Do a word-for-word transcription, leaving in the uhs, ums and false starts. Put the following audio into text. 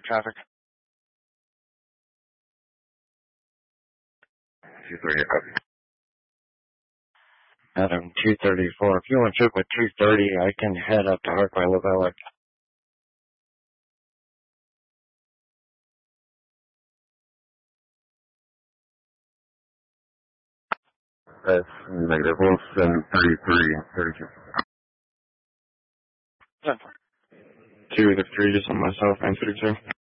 traffic. two thirty, copy. Adam, two thirty-four. If you want to shoot with two thirty, I can head up to Harkway Lavella. That's negative. We'll send thirty-three, thirty-two. Two to three, just on myself, nine thirty-two.